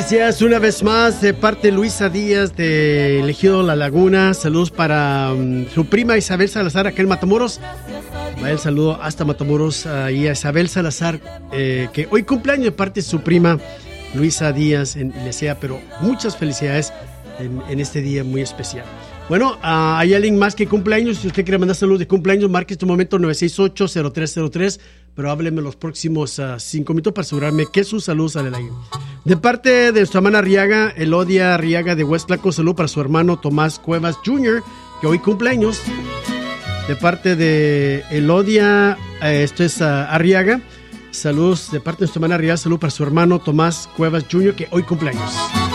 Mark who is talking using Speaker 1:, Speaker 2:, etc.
Speaker 1: Gracias una vez más de parte de Luisa Díaz de Ejido La Laguna. Saludos para su prima Isabel Salazar acá en Matamoros. Va el saludo hasta Matamoros y a Isabel Salazar, que hoy cumpleaños de parte de su prima Luisa Díaz en Ilesea, pero muchas felicidades en este día muy especial. Bueno, hay alguien más que cumpleaños. Si usted quiere mandar saludos de cumpleaños, marque este momento 968-0303, pero hábleme los próximos 5 minutos para asegurarme que su salud sale al aire. De parte de nuestra hermana Arriaga, Elodia Arriaga de West Placo, saludo para su hermano Tomás Cuevas Jr., que hoy cumpleaños. De parte de Elodia, esto es Arriaga, saludos de parte de nuestra hermana Arriaga, saludo para su hermano Tomás Cuevas Jr., que hoy cumpleaños.